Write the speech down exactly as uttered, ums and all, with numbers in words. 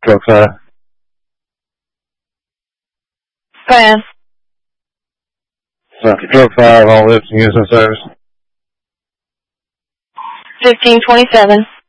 Truck five. Pass. Truck five, all lifts and use in service. fifteen twenty-seven.